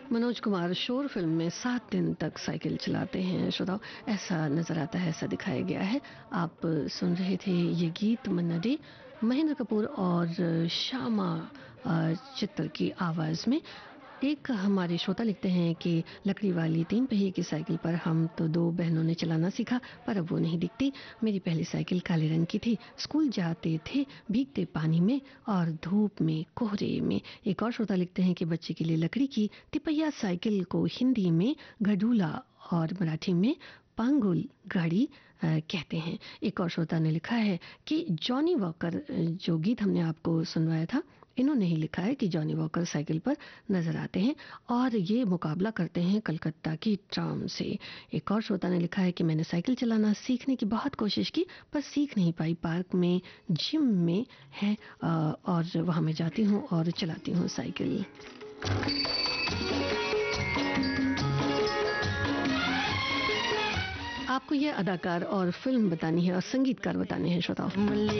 मनोज कुमार शोर फिल्म में 7 दिन तक साइकिल चलाते हैं। श्रोताओं, ऐसा नजर आता है, ऐसा दिखाया गया है। आप सुन रहे थे ये गीत मन्ना डे, महेंद्र कपूर और श्यामा चित्तर की आवाज में। एक हमारे श्रोता लिखते हैं कि लकड़ी वाली 3 पहिए की साइकिल पर हम तो 2 बहनों ने चलाना सीखा, पर अब वो नहीं दिखती। मेरी पहली साइकिल काले रंग की थी। स्कूल जाते थे भीगते पानी में और धूप में, कोहरे में। एक और श्रोता लिखते हैं कि बच्चे के लिए लकड़ी की तिपहिया साइकिल को हिंदी में गडूला और मराठी में पांगुल गाड़ी कहते हैं। एक और श्रोता ने लिखा है कि जॉनी वॉकर, जो गीत हमने आपको सुनवाया था, इन्होंने ही लिखा है कि जॉनी वॉकर साइकिल पर नजर आते हैं और ये मुकाबला करते हैं कलकत्ता की ट्राम से। एक और श्रोता ने लिखा है कि मैंने साइकिल चलाना सीखने की बहुत कोशिश की, पर सीख नहीं पाई। पार्क में जिम में है और वहां मैं जाती हूँ और चलाती हूँ साइकिल। आपको यह अदाकार और फिल्म बतानी है और संगीतकार बताने हैं श्रोताओं।